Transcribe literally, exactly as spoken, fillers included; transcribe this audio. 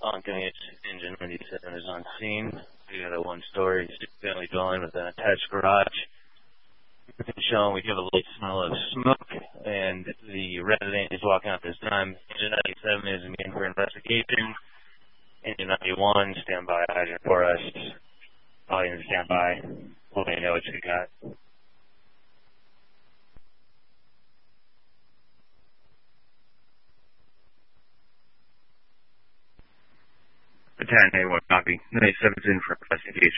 Oncoming Engine ninety-seven is on scene. We got a one-story family dwelling with an attached garage. Showing we have a light smell of smoke, and the resident is walking out this time. Engine ninety-seven is in for investigation. Engine ninety-one, stand by, hydrant for us. Volume stand by. We'll let you know what you got. ten A one copy. ninety-seven's in for investigation.